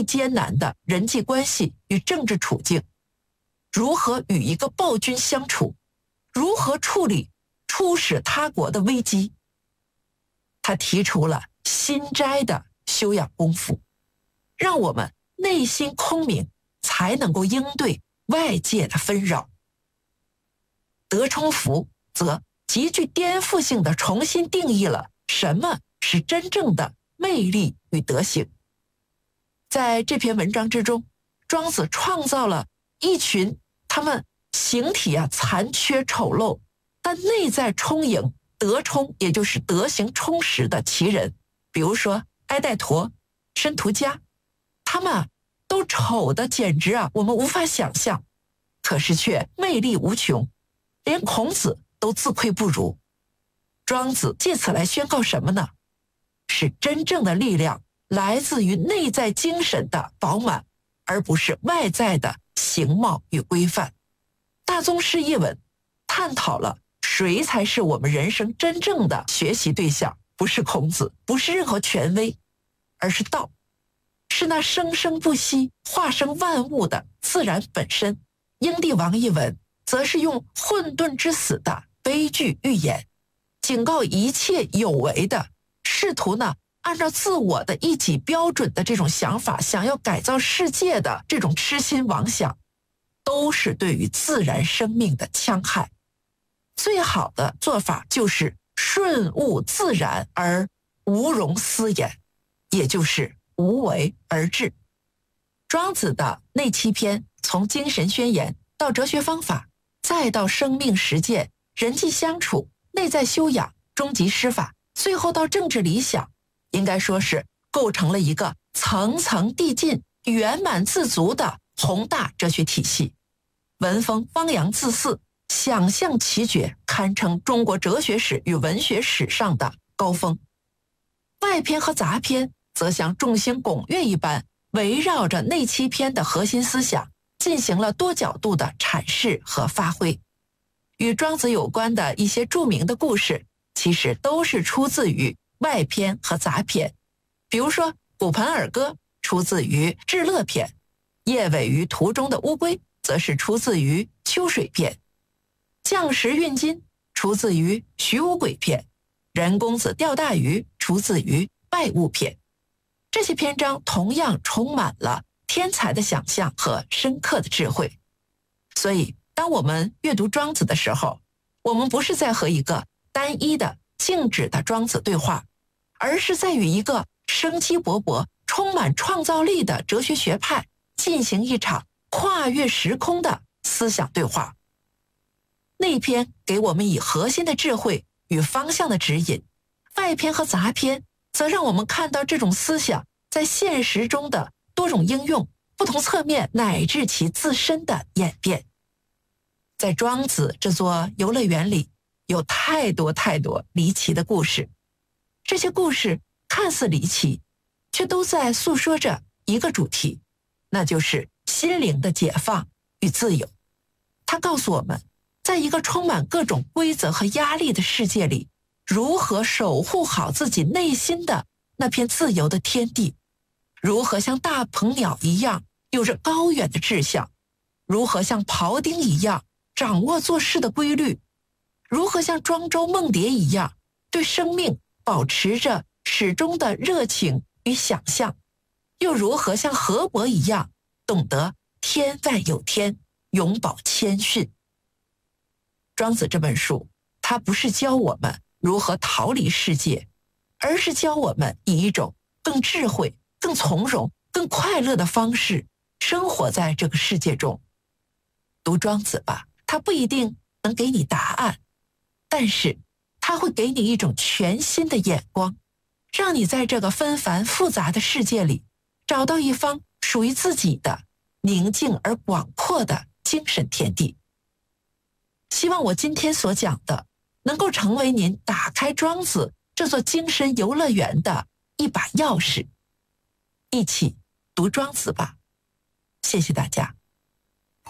最艰难的人际关系与政治处境，如何与一个暴君相处，如何处理出使他国的危机。他提出了心斋的修养功夫，让我们内心空明，才能够应对外界的纷扰。德充福则极具颠覆性地重新定义了什么是真正的魅力与德行。在这篇文章之中，庄子创造了一群他们形体残缺丑陋，但内在充盈德充，也就是德行充实的奇人。比如说埃代陀、申屠迦，他们都丑的简直我们无法想象，可是却魅力无穷，连孔子都自愧不如。庄子借此来宣告什么呢？是真正的力量来自于内在精神的饱满，而不是外在的形貌与规范。大宗师一文探讨了谁才是我们人生真正的学习对象，不是孔子，不是任何权威，而是道，是那生生不息化生万物的自然本身。英帝王一文则是用混沌之死的悲剧预言，警告一切有为的试图按照自我的一己标准的这种想法想要改造世界的这种痴心妄想，都是对于自然生命的戕害。最好的做法就是顺物自然而无容思言，也就是无为而治。庄子的内七篇，从精神宣言到哲学方法，再到生命实践、人际相处、内在修养、终极施法，最后到政治理想，应该说是构成了一个层层递进、圆满自足的宏大哲学体系。文风汪洋恣肆，想象奇绝，堪称中国哲学史与文学史上的高峰。外篇和杂篇则像众星拱月一般，围绕着内七篇的核心思想进行了多角度的阐释和发挥。与庄子有关的一些著名的故事，其实都是出自于外篇和杂篇。比如说骨盆尔歌出自于至乐篇，夜尾于途中的乌龟则是出自于秋水篇，将士运金出自于徐无鬼篇，人公子钓大鱼出自于拜物篇。这些篇章同样充满了天才的想象和深刻的智慧。所以当我们阅读庄子的时候，我们不是在和一个单一的静止的庄子对话，而是在与一个生机勃勃、充满创造力的哲学学派进行一场跨越时空的思想对话。内篇给我们以核心的智慧与方向的指引，外篇和杂篇则让我们看到这种思想在现实中的多种应用、不同侧面乃至其自身的演变。在庄子这座游乐园里，有太多太多离奇的故事，这些故事看似离奇，却都在诉说着一个主题，那就是心灵的解放与自由。它告诉我们，在一个充满各种规则和压力的世界里，如何守护好自己内心的那片自由的天地，如何像大鹏鸟一样有着高远的志向，如何像庖丁一样掌握做事的规律，如何像庄周梦蝶一样对生命保持着始终的热情与想象，又如何像河伯一样懂得天外有天，永葆谦逊。庄子这本书，它不是教我们如何逃离世界，而是教我们以一种更智慧、更从容、更快乐的方式生活在这个世界中。读庄子吧，它不一定能给你答案，但是它会给你一种全新的眼光，让你在这个纷繁复杂的世界里找到一方属于自己的宁静而广阔的精神天地。希望我今天所讲的能够成为您打开庄子这座精神游乐园的一把钥匙。一起读庄子吧，谢谢大家。